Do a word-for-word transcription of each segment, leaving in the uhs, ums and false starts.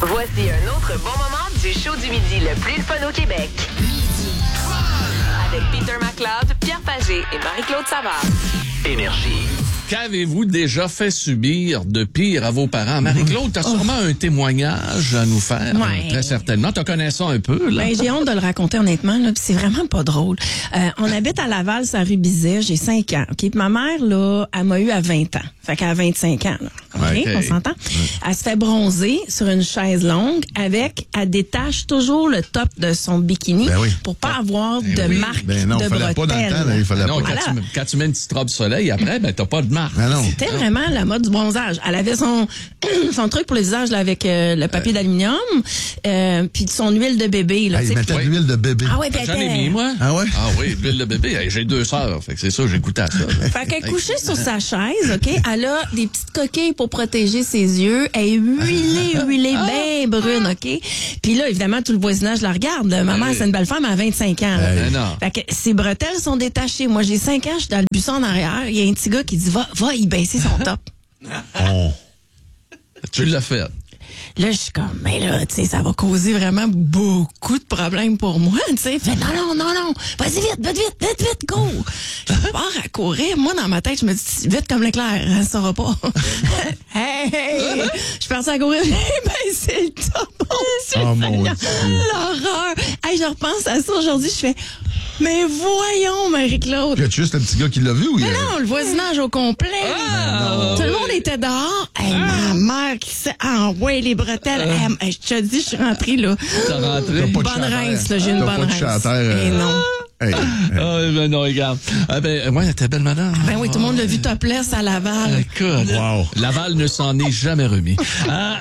Voici un autre bon moment du show du midi le plus le fun au Québec. Midi. Avec Peter McLeod, Pierre Pagé et Marie-Claude Savard. Énergie. Qu'avez-vous déjà fait subir de pire à vos parents? Marie-Claude, t'as oh. sûrement un témoignage à nous faire. Ouais. Très certainement. Tu connais ça un peu, là. Ben, j'ai honte de le raconter, honnêtement, là, pis c'est vraiment pas drôle. Euh, on habite à Laval, ça rue Bizet, j'ai cinq ans. OK? Ma mère, là, elle m'a eu à vingt ans. Fait qu'elle a vingt-cinq ans, là. OK? Okay. On s'entend? Ouais. Elle se fait bronzer sur une chaise longue avec, elle détache toujours le top de son bikini ben oui. pour pas avoir ben de oui. marque ben non, de fallait bretelles. Pas dans le temps, là, il fallait non, pas. Quand, voilà. tu, quand tu mets une petite robe soleil, après, ben t'as pas de marque. Ben non. C'était vraiment la mode du bronzage. Elle avait son son truc pour le visage là, avec euh, le papier euh. d'aluminium, euh, puis son huile de bébé. Là, ah, il mettait de l'huile de bébé. Ah ouais, puis j'en ai mis, moi. Ah ouais? Ah oui, l'huile de bébé. Hey, j'ai deux sœurs, fait que c'est ça, j'ai goûté à ça. Là. Fait qu'elle est couchée sur sa chaise, OK? Elle a des petites coquilles pour protéger ses yeux. Elle est huilée, huilée, bien brune, OK? Puis là, évidemment, tout le voisinage la regarde. Ma mère, c'est une belle femme à vingt-cinq ans. Là. Hey. Non. Fait que ses bretelles sont détachées. Moi, j'ai cinq ans, je suis dans le buisson en arrière. Il y a un petit gars qui dit, va, va y baisser son top. Oh. Tu l'as fait. Là, je suis comme, mais là, tu sais, ça va causer vraiment beaucoup de problèmes pour moi, tu sais. Fait, non, non, non, non, vas-y vite, vite, vite, vite, vite, go! Je pars à courir. Moi, dans ma tête, je me dis, vite comme l'éclair, elle saura pas. Hey, hey! Je suis partie à courir, j'ai baissé le top. Oh mon Dieu. L'horreur! Hey, je repense à ça aujourd'hui, je fais, mais voyons, Marie-Claude. Y a juste un petit gars qui l'a vu ou Mais y a... non, le voisinage au complet. Ah, Tout oui. le monde était dehors. Hey, ah. Ma mère qui s'est envoyé les bretelles. Ah. Hey, je te dis, je suis rentrée, là. T'as rentré. T'as pas de Bonne chanteur. rince, là. J'ai une T'as bonne pas de rince. chanteur, euh... Et non. Hey, hey. Ah, ben non, regarde. Ah, ben, ouais, t'es belle madame. Ben oui, tout le monde l'a vu topless à Laval. Écoute, Wow. Laval ne s'en est jamais remis. Ah,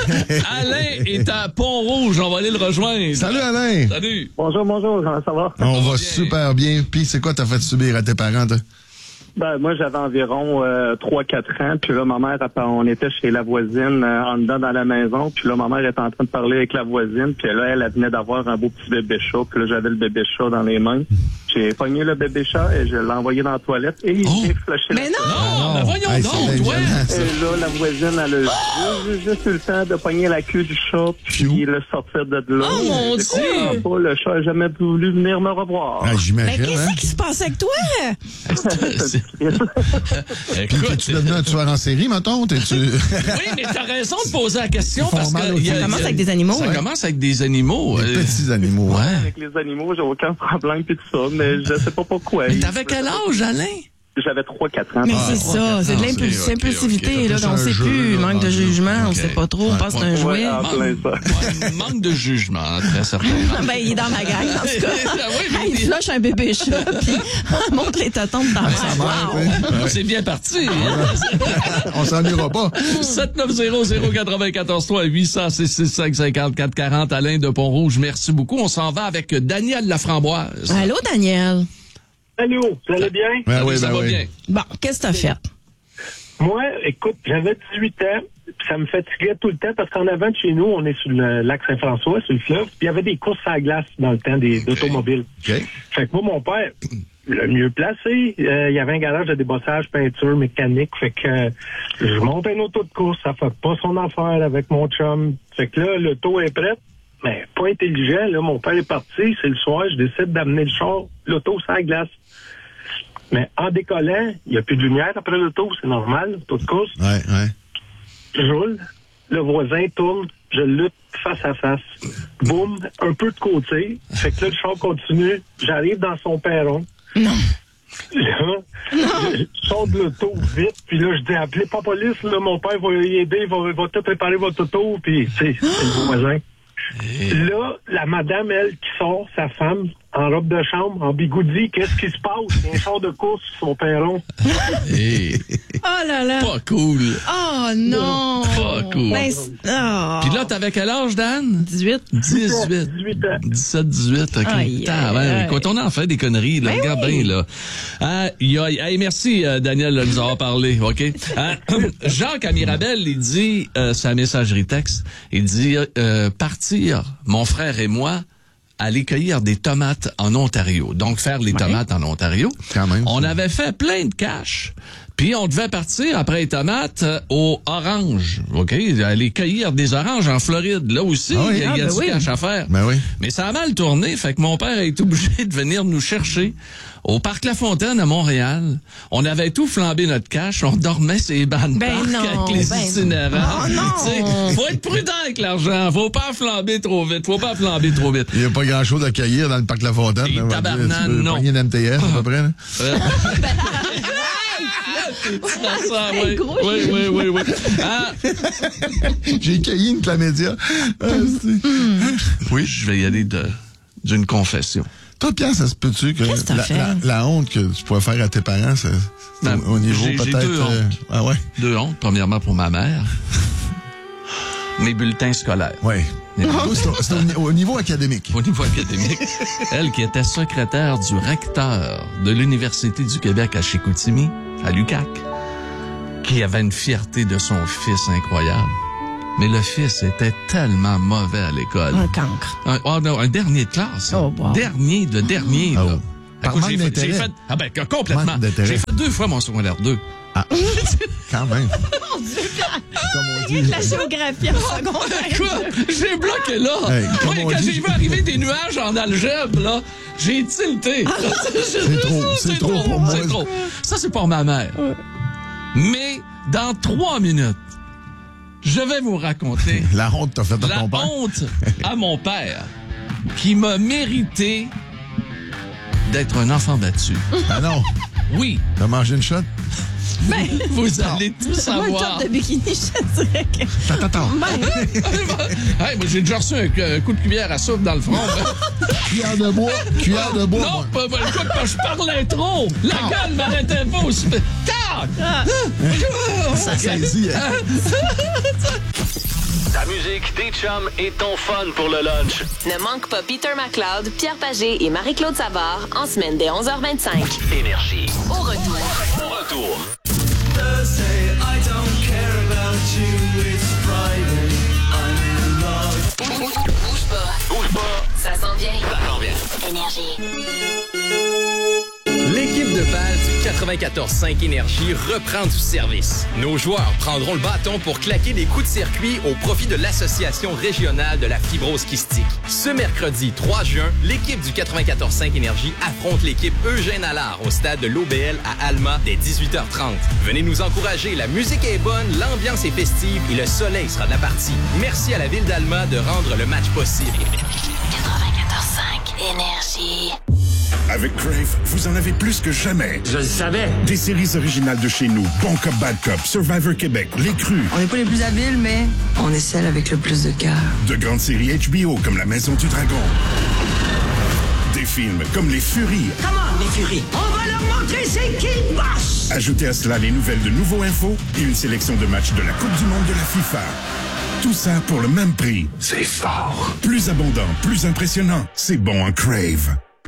Alain est à Pont-Rouge, on va aller le rejoindre. Salut Alain. Salut. Bonjour, bonjour, comment ça va? On va bien. super bien. Puis c'est quoi t'as fait subir à tes parents, toi? Ben, moi, j'avais environ euh, trois quatre ans, puis là, ma mère, on était chez la voisine, euh, en dedans dans la maison, puis là, ma mère était en train de parler avec la voisine, puis là, elle, elle venait d'avoir un beau petit bébé chat, puis là, j'avais le bébé chat dans les mains. J'ai pogné le bébé chat et je l'ai envoyé dans la toilette et Oh. j'ai flashé la Mais non! Non, ben voyons Hey, donc, c'est toi. dégueulasse, ça. Et là, la voisine, elle a oh! juste, juste eu le temps de pogner la queue du chat, puis Phew. le sortir de là. Oh, mon Je Dieu! comprends pas, le chat n'a jamais voulu venir me revoir. Ah, Mais j'imagine, qu'est-ce hein? qui se passe avec toi? C'est- Puis Écoute, t'es-tu devenu un tueur en série, mettons? T'es-tu... oui, mais t'as raison de poser la question Ils font parce mal que aux il y a- Ça commence il y a- avec des animaux, Ça ouais. commence avec des animaux. Des euh, petits animaux. Ouais. Avec les animaux, j'ai aucun problème pis tout ça, mais je sais pas pourquoi. Mais t'avais quel âge, Alain? J'avais trois quatre ans. Mais Ah, c'est trois, ça, quatre c'est de ans, l'impulsivité, c'est- ok, impulsivité, ok. là, C'est on un sait jeu, plus, là, manque de rendu. jugement, on Ok. sait pas trop, on Ouais, pense que c'est un ouais. jouet. Ah, plein ça. Ouais, manque de jugement, très certainement. Ben, il est dans ma gang, en tout cas. Ah oui, mais- Hey, il flush un bébé chat, puis montre les tatons de ta mère. Wow! C'est bien parti. On s'en ira pas. sept neuf zéro zéro neuf quatre trois huit zéro zéro six six cinq cinq quatre quarante Alain de Pont-Rouge, merci beaucoup. On s'en va avec Daniel Laframboise. Allô, Daniel? Allô, ça allait bien? Ben oui, ça ben va oui. bien. Bon, qu'est-ce que t'as fait? Moi, écoute, j'avais dix-huit ans, puis ça me fatiguait tout le temps parce qu'en avant de chez nous, on est sur le lac Saint-François, sur le fleuve, puis il y avait des courses à la glace dans le temps des automobiles. OK. Fait que moi, mon père, le mieux placé, euh, il y avait un garage de débossage, peinture, mécanique, fait que euh, je monte un auto de course, ça fait pas son affaire avec mon chum. Fait que là, l'auto est prête, mais pas intelligent, là, mon père est parti, c'est le soir, je décide d'amener le char, l'auto sur la glace. Mais en décollant, il n'y a plus de lumière après l'auto, c'est normal, auto de course. Ouais, ouais. Je roule, le voisin tourne, je lutte face à face. Boum, un peu de côté. Fait que là, le char continue. J'arrive dans son perron. Non. Là, je je sors de l'auto vite, puis là, je dis, appelez pas la police, là, mon père va y aider, il va, il va tout préparer votre auto, puis tu sais, c'est le voisin. Là, la madame, elle, qui sort, sa femme, en robe de chambre, en bigoudi, qu'est-ce qui se passe? Il y a un char de course sur son perron. Hey, Oh là là! pas cool. Oh non! Pas cool. Ben, c'est- oh. Puis là, t'avais quel âge, Dan? dix-huit. dix-huit. dix-huit ans. dix-sept, dix-huit, OK. Aïe, Putain, aïe, ouais, aïe. quand on en fait des conneries, là, Ben regarde oui. bien, là. Aïe, aïe, aïe, merci, euh, Daniel, de nous avoir parlé, OK? Hein? Jacques à Mirabel, il dit, euh, sa messagerie texte, il dit, euh, partir, mon frère et moi, aller cueillir des tomates en Ontario. Donc, faire les Ouais. tomates en Ontario. Quand même. On avait fait plein de cash. Puis on devait partir après les tomates euh, aux oranges, OK? Aller cueillir des oranges en Floride. Là aussi, Ah oui? il y a, Ah, il y a ben du oui. cash à faire. Ben oui. Mais ça a mal tourné, fait que mon père a été obligé de venir nous chercher au Parc La Fontaine à Montréal. On avait tout flambé notre cash, on dormait sur les bancs de Ben parc non, avec les ben itinérants. non. Tu sais, faut être prudent avec l'argent, faut pas flamber trop vite, faut pas flamber trop vite. Il n'y a pas grand-chose à cueillir dans le parc La Fontaine. Et là, on va tabarnak, dire. Tu peux non. pogner une M T S à peu près. Là. Euh, C'est ça, oui. gros, oui, oui, oui, oui. Ah, J'ai cueilli une chlamydia. Ah, c'est- oui. je vais y aller de d'une confession. Toi, Pierre, ça se peut-tu que, Qu'est-ce que t'as la, fait? la, la honte que tu pourrais faire à tes parents, c'est c'est Ben, au, au niveau j'ai- j'ai peut-être... deux hontes. ah ouais? Deux hontes, premièrement pour ma mère. Mes bulletins scolaires. Oui. C'est au, c'est au, ni- au niveau académique. Au niveau académique, elle qui était secrétaire du recteur de l'Université du Québec à Chicoutimi, à l'U Q A C, qui avait une fierté de son fils incroyable. Mais le fils était tellement mauvais à l'école. Un cancre. Un, oh non, un dernier de classe. Oh, wow. Dernier de dernier, Oh. là. Par Écoute, manque j'ai fait, j'ai d'intérêt. fait- ah ben, que- complètement. Manque d'intérêt. J'ai fait deux fois mon secondaire deux. Ah, quand même. Comme on dit. La géographie en secondaire. Écoute, j'ai bloqué là. Hey, comme Moi, on quand dit- j'ai vu arriver des nuages en algèbre, là, j'ai tilté. C'est trop, c'est trop pour moi. C'est trop. Ça, c'est pour ma mère. Mais, dans trois minutes, je vais vous raconter La honte t'a fait à la ton père. honte à mon père qui m'a mérité d'être un enfant battu. Ah non, Oui, t'as mangé une shot? Ben, vous allez tout moi, le savoir. top de bikini, je te dirais que... Attends, attends. Hey, moi, j'ai déjà reçu un, un coup de cuillère à soupe dans le front. Cuillère de bois, cuillère de bois. Non, moi. pas, pas, écoute, pas, je parlais trop. La gueule m'arrêtait pas aussi. Tac! Ça saisit. hein. Ta musique, tes chums et ton fun pour le lunch. Ne manque pas Peter McLeod, Pierre Pagé et Marie-Claude Savard en semaine dès onze heures vingt-cinq. Énergie. Au retour. Au retour. Bouge pas. Bouge pas. Ça s'en vient. Ça s'en vient. Énergie. L'équipe de balle du quatre-vingt-quatorze cinq Énergie reprend du service. Nos joueurs prendront le bâton pour claquer des coups de circuit au profit de l'Association régionale de la fibrose kystique. Ce mercredi trois juin, l'équipe du quatre-vingt-quatorze cinq Énergie affronte l'équipe Eugène Allard au stade de l'O B L à Alma dès dix-huit heures trente. Venez nous encourager, la musique est bonne, l'ambiance est festive et le soleil sera de la partie. Merci à la ville d'Alma de rendre le match possible. quatre-vingt-quatorze cinq Énergie. Avec Crave, vous en avez plus que jamais. Je le savais. Des séries originales de chez nous, Bon Cop, Bad Cop, Survivor Québec, Les Crus. On n'est pas les plus habiles, mais on est celle avec le plus de cœur. De grandes séries H B O comme La Maison du Dragon. Des films comme Les Furies. Comment, les furies? On va leur montrer c'est qui le boss! Ajoutez à cela les nouvelles de Nouveau Info et une sélection de matchs de la Coupe du Monde de la FIFA. Tout ça pour le même prix. C'est fort. Plus abondant, plus impressionnant. C'est bon en Crave.